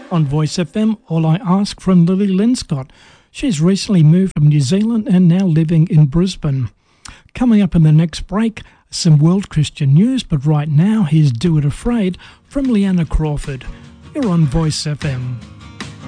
On Voice FM, All I Ask from Lily Linscott. She's recently moved from New Zealand and now living in Brisbane. Coming up in the next break, some world Christian news, but right now here's Do It Afraid from Leanna Crawford. You're on Voice FM.